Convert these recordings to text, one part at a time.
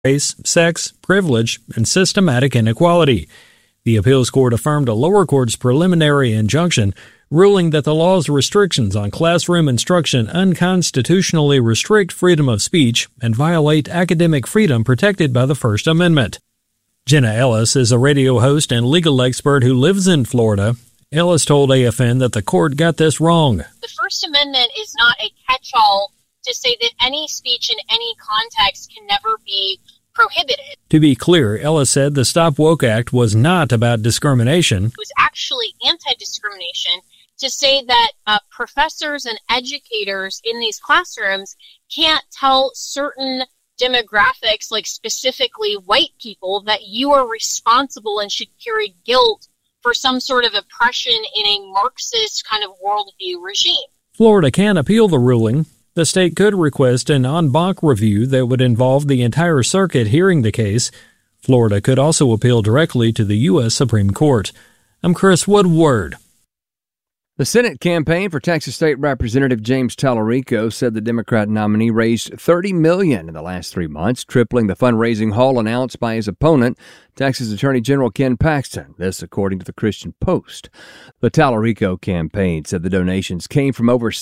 race, sex, privilege, and systematic inequality. The appeals court affirmed a lower court's preliminary injunction, ruling that the law's restrictions on classroom instruction unconstitutionally restrict freedom of speech and violate academic freedom protected by the First Amendment. Jenna Ellis is a radio host and legal expert who lives in Florida. Ellis told AFN that the court got this wrong. The First Amendment is not a catch-all to say that any speech in any context can never be prohibited. To be clear, Ellis said the Stop Woke Act was not about discrimination. It was actually anti-discrimination to say that professors and educators in these classrooms can't tell certain demographics, like specifically white people, that you are responsible and should carry guilt for some sort of oppression in a Marxist kind of worldview regime. Florida can appeal the ruling. The state could request an en banc review that would involve the entire circuit hearing the case. Florida could also appeal directly to the U.S. Supreme Court. I'm Chris Woodward. The Senate campaign for Texas State Representative James Tallarico said the Democrat nominee raised $30 million in the last 3 months, tripling the fundraising haul announced by his opponent, Texas Attorney General Ken Paxton. This, according to the Christian Post. The Tallarico campaign said the donations came from over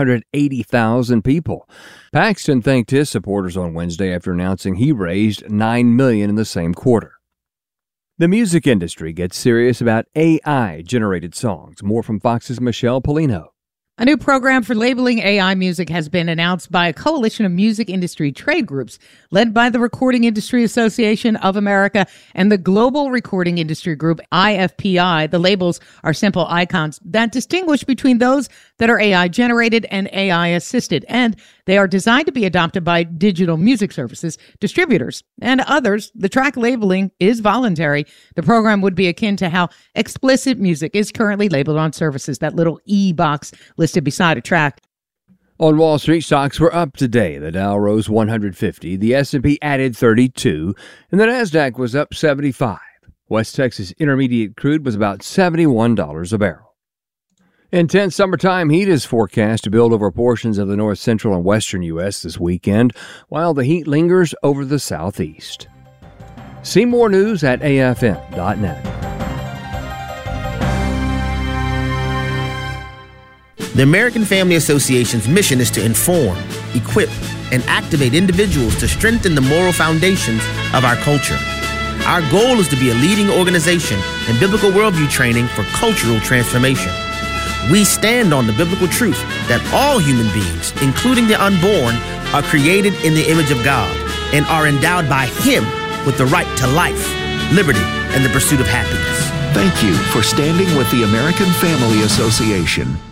780,000 people. Paxton thanked his supporters on Wednesday after announcing he raised $9 million in the same quarter. The music industry gets serious about AI-generated songs. More from Fox's Michelle Polino. A new program for labeling AI music has been announced by a coalition of music industry trade groups led by the Recording Industry Association of America and the Global Recording Industry Group, IFPI. The labels are simple icons that distinguish between those that are AI-generated and AI-assisted, and they are designed to be adopted by digital music services, distributors, and others. The track labeling is voluntary. The program would be akin to how explicit music is currently labeled on services, that little E-box listed beside a track. On Wall Street, stocks were up today. The Dow rose 150, the S&P added 32, and the Nasdaq was up 75. West Texas Intermediate crude was about $71 a barrel. Intense summertime heat is forecast to build over portions of the north central and western U.S. this weekend, while the heat lingers over the southeast. See more news at afn.net. The American Family Association's mission is to inform, equip, and activate individuals to strengthen the moral foundations of our culture. Our goal is to be a leading organization in biblical worldview training for cultural transformation. We stand on the biblical truth that all human beings, including the unborn, are created in the image of God and are endowed by Him with the right to life, liberty, and the pursuit of happiness. Thank you for standing with the American Family Association.